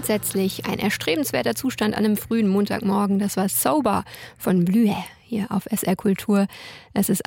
grundsätzlich ein erstrebenswerter Zustand an einem frühen Montagmorgen. Das war Sober von Blüher hier auf SR Kultur. Es ist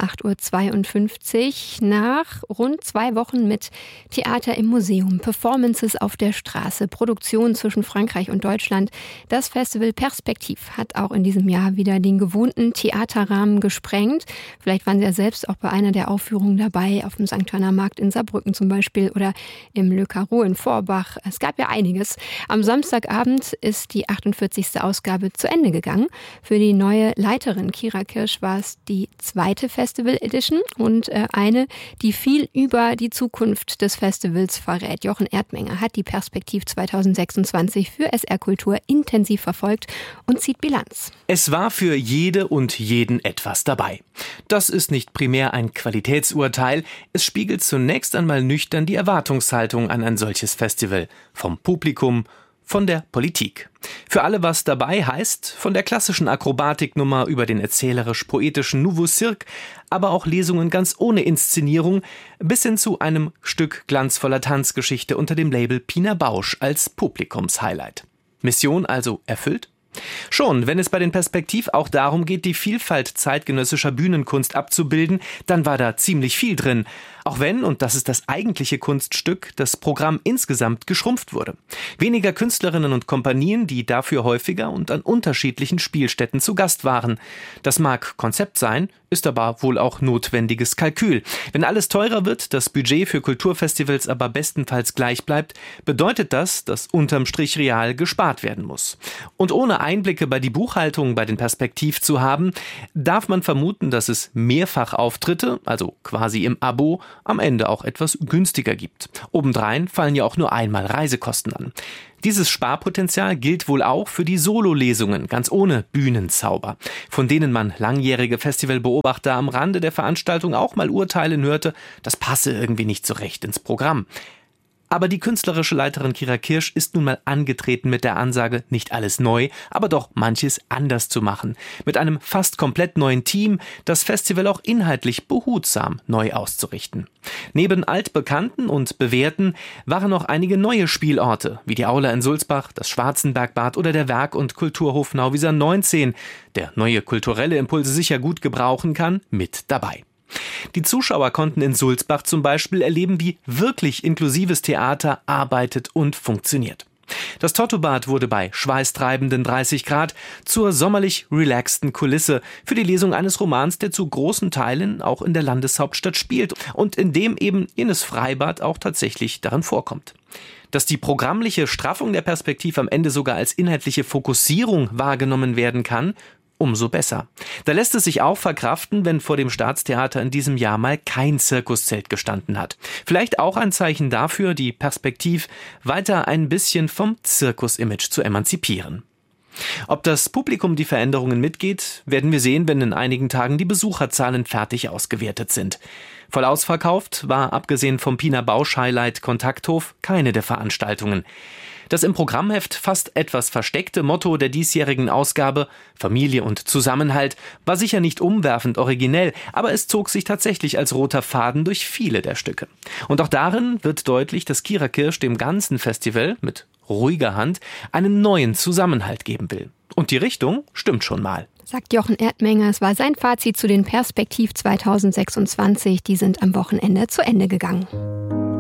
8.52 Uhr. Nach rund 2 Wochen mit Theater im Museum, Performances auf der Straße, Produktion zwischen Frankreich und Deutschland. Das Festival Perspektiv hat auch in diesem Jahr wieder den gewohnten Theaterrahmen gesprengt. Vielleicht waren Sie ja selbst auch bei einer der Aufführungen dabei, auf dem St. Johanner Markt in Saarbrücken zum Beispiel oder im Le Carreau in Forbach. Es gab ja einiges. Am Samstagabend ist die 48. Ausgabe zu Ende gegangen. Für die neue Leiterin Kira Kirsch war es die 2. Festival Edition und eine, die viel über die Zukunft des Festivals verrät. Jochen Erdmenger hat die Perspektiv 2026 für SR Kultur intensiv verfolgt und zieht Bilanz. Es war für jede und jeden etwas dabei. Das ist nicht primär ein Qualitätsurteil. Es spiegelt zunächst einmal nüchtern die Erwartungshaltung an ein solches Festival. Vom Publikum, von der Politik. Für alle was dabei heißt, von der klassischen Akrobatiknummer über den erzählerisch-poetischen Nouveau Cirque, aber auch Lesungen ganz ohne Inszenierung, bis hin zu einem Stück glanzvoller Tanzgeschichte unter dem Label Pina Bausch als Publikumshighlight. Mission also erfüllt? Schon, wenn es bei den Perspektiv auch darum geht, die Vielfalt zeitgenössischer Bühnenkunst abzubilden, dann war da ziemlich viel drin. Auch wenn, und das ist das eigentliche Kunststück, das Programm insgesamt geschrumpft wurde. Weniger Künstlerinnen und Kompanien, die dafür häufiger und an unterschiedlichen Spielstätten zu Gast waren. Das mag Konzept sein, ist aber wohl auch notwendiges Kalkül. Wenn alles teurer wird, das Budget für Kulturfestivals aber bestenfalls gleich bleibt, bedeutet das, dass unterm Strich real gespart werden muss. Und ohne Einblicke bei die Buchhaltung bei den Perspektiv zu haben, darf man vermuten, dass es Mehrfachauftritte, also quasi im Abo, am Ende auch etwas günstiger gibt. Obendrein fallen ja auch nur einmal Reisekosten an. Dieses Sparpotenzial gilt wohl auch für die Sololesungen, ganz ohne Bühnenzauber, von denen man langjährige Festivalbeobachter am Rande der Veranstaltung auch mal urteilen hörte, das passe irgendwie nicht so recht ins Programm. Aber die künstlerische Leiterin Kira Kirsch ist nun mal angetreten mit der Ansage, nicht alles neu, aber doch manches anders zu machen. Mit einem fast komplett neuen Team, das Festival auch inhaltlich behutsam neu auszurichten. Neben altbekannten und bewährten waren noch einige neue Spielorte, wie die Aula in Sulzbach, das Schwarzenbergbad oder der Werk- und Kulturhof Nauwieser 19, der neue kulturelle Impulse sicher gut gebrauchen kann, mit dabei. Die Zuschauer konnten in Sulzbach zum Beispiel erleben, wie wirklich inklusives Theater arbeitet und funktioniert. Das Tottobad wurde bei schweißtreibenden 30 Grad zur sommerlich relaxten Kulisse für die Lesung eines Romans, der zu großen Teilen auch in der Landeshauptstadt spielt und in dem eben jenes Freibad auch tatsächlich darin vorkommt. Dass die programmliche Straffung der Perspektiv am Ende sogar als inhaltliche Fokussierung wahrgenommen werden kann, umso besser. Da lässt es sich auch verkraften, wenn vor dem Staatstheater in diesem Jahr mal kein Zirkuszelt gestanden hat. Vielleicht auch ein Zeichen dafür, die Perspektiv weiter ein bisschen vom Zirkus-Image zu emanzipieren. Ob das Publikum die Veränderungen mitgeht, werden wir sehen, wenn in einigen Tagen die Besucherzahlen fertig ausgewertet sind. Voll ausverkauft war, abgesehen vom Pina Bausch Highlight Kontakthof, keine der Veranstaltungen. Das im Programmheft fast etwas versteckte Motto der diesjährigen Ausgabe, Familie und Zusammenhalt, war sicher nicht umwerfend originell, aber es zog sich tatsächlich als roter Faden durch viele der Stücke. Und auch darin wird deutlich, dass Kira Kirsch dem ganzen Festival mit ruhiger Hand einen neuen Zusammenhalt geben will. Und die Richtung stimmt schon mal. Sagt Jochen Erdmenger, es war sein Fazit zu den Perspektiv 2026. Die sind am Wochenende zu Ende gegangen.